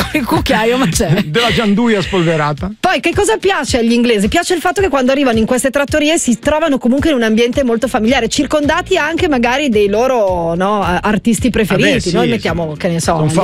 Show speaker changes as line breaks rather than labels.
il cucchiaio, ma c'è.
Della gianduia spolverata.
Poi che cosa piace agli inglesi? Piace il fatto che quando arrivano in queste trattorie si trovano comunque in un ambiente molto familiare, circondati anche magari dei loro artisti preferiti.
Sì,
noi mettiamo, che ne so,